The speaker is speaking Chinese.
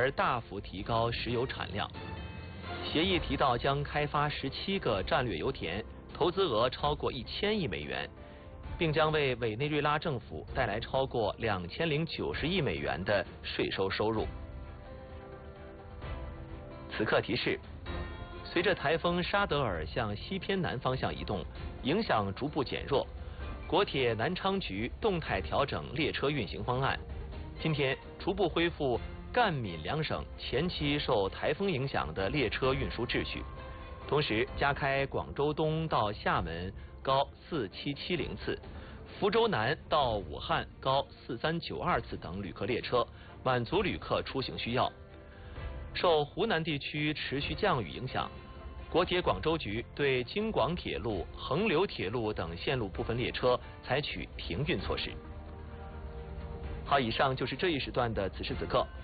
而大幅提高石油产量。协议提到将开发17个战略油田，投资额超过1000亿美元，并将为委内瑞拉政府带来超过2090亿美元的税收收入。此刻提示：随着台风沙德尔向西偏南方向移动，影响逐步减弱，国铁南昌局动态调整列车运行方案，今天逐步恢复赣闽两省前期受台风影响的列车运输秩序，同时加开广州东到厦门高4770次，福州南到武汉高4392次等旅客列车，满足旅客出行需要。受湖南地区持续降雨影响，国铁广州局对京广铁路、衡刘铁路等线路部分列车采取停运措施。好，以上就是这一时段的此时此刻。